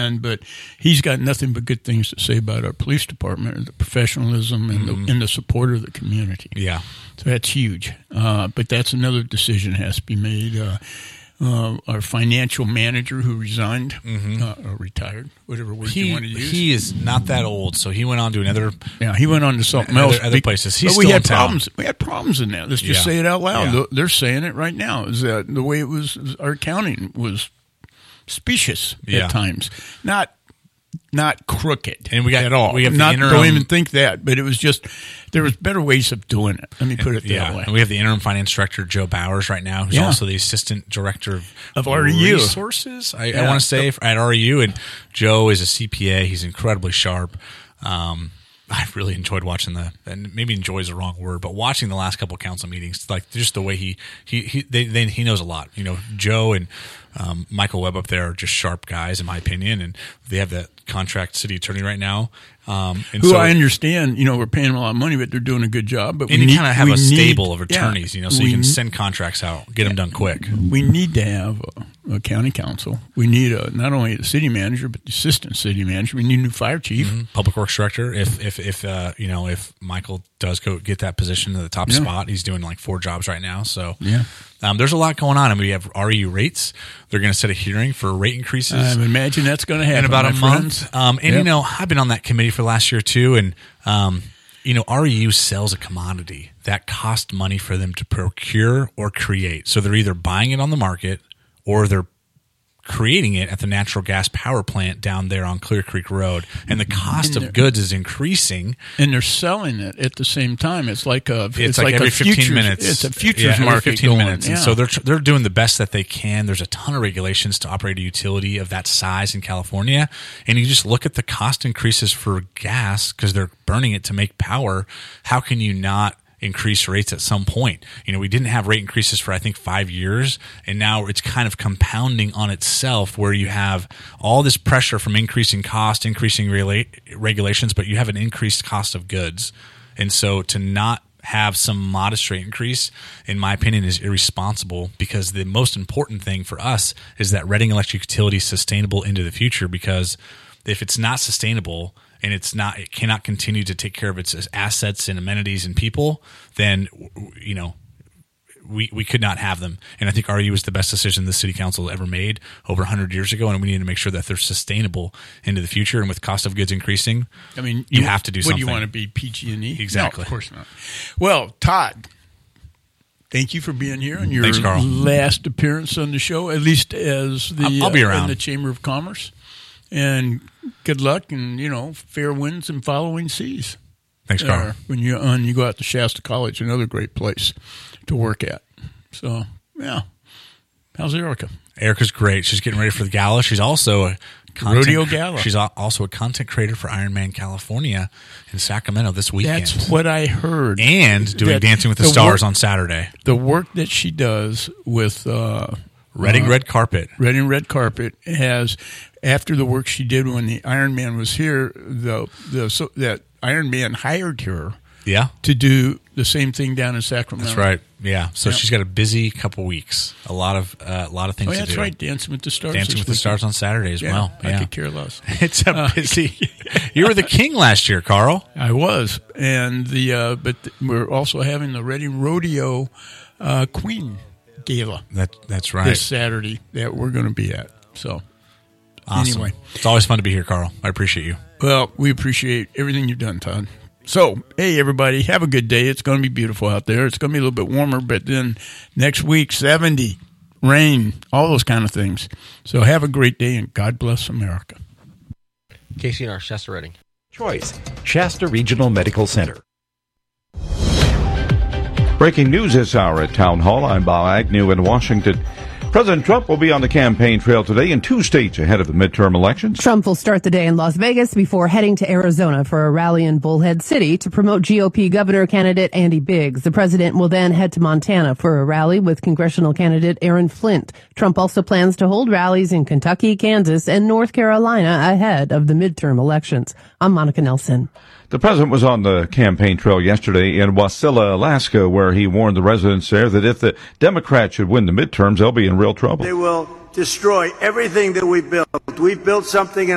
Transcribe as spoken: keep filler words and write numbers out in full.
and but he's got nothing but good things to say about our police department, the professionalism and, mm-hmm. the, and the support of the community. Yeah. So that's huge. Uh, but that's another decision that has to be made. Uh, uh, our financial manager who resigned, mm-hmm. uh, or retired, whatever word he, you want to use. He is not that old, so he went on to another. Yeah, he went on to something other, else. Other places. He's but still we had in town. problems. We had problems in that. Let's just yeah. say it out loud. Yeah. They're saying it right now. Is that the way it was? Our accounting was specious yeah. at times, not not crooked, and we got at all. We have not the interim, don't even think that, but it was just there was better ways of doing it. Let me put it that yeah. way. And we have the interim finance director Joe Bowers right now, who's yeah. also the assistant director of, of R E U resources. I, yeah. I want to say at R E U, and Joe is a C P A. He's incredibly sharp. Um, I've really enjoyed watching the, and maybe enjoy is the wrong word, but watching the last couple of council meetings, like just the way he he he they, they, he knows a lot. You know, Joe and um, Michael Webb up there are just sharp guys, in my opinion, and they have that contract city attorney right now. Um, and Who so, I understand, you know, we're paying them a lot of money, but they're doing a good job. But and we you kind of have a need, stable of attorneys, yeah, you know, so we, you can send contracts out, get them done quick. We need to have a, a county council. We need a, not only the city manager, but the assistant city manager. We need a new fire chief, mm-hmm. public works director. If if if uh, you know if Michael does go get that position to the top yeah. spot, he's doing like four jobs right now. So yeah. Um, there's a lot going on. I mean, we have R E U rates. They're going to set a hearing for rate increases. I imagine that's going to happen in about a friends. month. Um, and, yep. you know, I've been on that committee for last year, too. And, um, you know, R E U sells a commodity that costs money for them to procure or create. So they're either buying it on the market or they're creating it at the natural gas power plant down there on Clear Creek Road, and the cost and of goods is increasing. And they're selling it at the same time. It's like a it's, it's like, like every a fifteen futures, minutes. It's a futures yeah, every market fifteen going. minutes, yeah. and so they're they're doing the best that they can. There's a ton of regulations to operate a utility of that size in California, and you just look at the cost increases for gas because they're burning it to make power. How can you not increase rates at some point? You know, we didn't have rate increases for I think five years, and now it's kind of compounding on itself where you have all this pressure from increasing cost, increasing rela- regulations, but you have an increased cost of goods. And so to not have some modest rate increase, in my opinion, is irresponsible, because the most important thing for us is that Reading Electric Utility is sustainable into the future, because if it's not sustainable and it's not, it cannot continue to take care of its assets and amenities and people, then, you know, we, we could not have them. And I think R E U is the best decision the city council ever made over one hundred years ago, and we need to make sure that they're sustainable into the future. And with cost of goods increasing, I mean, you, you have to do what something. Do you want to be P G and E? Exactly. No, of course not. Well, Todd, thank you for being here on your Thanks, Carl. last appearance on the show, at least as the I'll, I'll be uh, around. in the Chamber of Commerce. And good luck, and you know, fair winds and following seas. Thanks, Carl. Uh, when you on, you go out to Shasta College, another great place to work at. So, yeah. How's Erica? Erica's great. She's getting ready for the gala. She's also a content, Rodeo Gala. She's also a content creator for Ironman California in Sacramento this weekend. That's what I heard. And doing That Dancing with the, the Stars work, on Saturday. The work that she does with uh, Reading uh, Red Carpet. Reading Red Carpet has, after the work she did when the Ironman was here, the the so, that Ironman hired her. Yeah. To do the same thing down in Sacramento. That's right. Yeah. So yep. she's got a busy couple weeks. A lot of uh, a lot of things oh, to that's do. That's right. Dancing with the Stars. Dancing with the Stars on Saturday as yeah, well. I yeah. could care less. It's a busy. You were the king last year, Carl. I was, and the uh, but the, we're also having the Reading Rodeo uh, Queen Gala. That that's right. This Saturday that we're going to be at. So awesome. Anyway, it's always fun to be here, Carl. I appreciate you. Well, we appreciate everything you've done, Todd. So, hey, everybody, have a good day. It's going to be beautiful out there. It's going to be a little bit warmer, but then next week, seventy, rain, all those kind of things. So have a great day, and God bless America. K C N R, Shasta Reading. Choice, Shasta Regional Medical Center. Breaking news this hour at Town Hall. I'm Bob Agnew in Washington. President Trump will be on the campaign trail today in two states ahead of the midterm elections. Trump will start the day in Las Vegas before heading to Arizona for a rally in Bullhead City to promote G O P governor candidate Andy Biggs. The president will then head to Montana for a rally with congressional candidate Aaron Flint. Trump also plans to hold rallies in Kentucky, Kansas, and North Carolina ahead of the midterm elections. I'm Monica Nelson. The president was on the campaign trail yesterday in Wasilla, Alaska, where he warned the residents there that if the Democrats should win the midterms, they'll be in real trouble. They will destroy everything that we built. We've built something